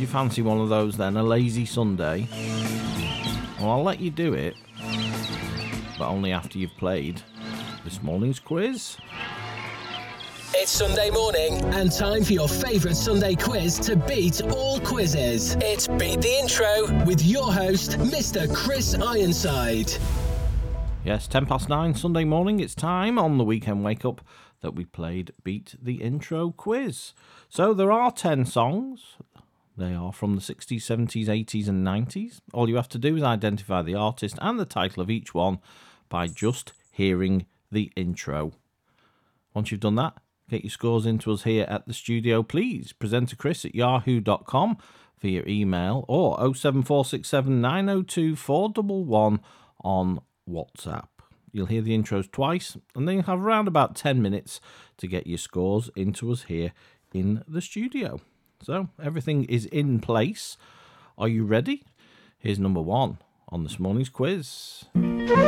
fancy one of those then, a lazy Sunday? Well, I'll let you do it, but only after you've played this morning's quiz. It's Sunday morning and time for your favourite Sunday quiz to beat all quizzes. It's Beat the Intro with your host, Mr. Chris Ironside. Yes, 9:10 Sunday morning, it's time on the Weekend Wake Up that we played Beat the Intro quiz. So there are 10 songs. They are from the 60s, 70s, 80s and 90s. All you have to do is identify the artist and the title of each one by just hearing the intro. Once you've done that, get your scores into us here at the studio, please. Presenter Chris at yahoo.com via email or 07467 902 411 on WhatsApp. You'll hear the intros twice, and then you'll have around about 10 minutes to get your scores into us here in the studio. So everything is in place. Are you ready? Here's number one on this morning's quiz.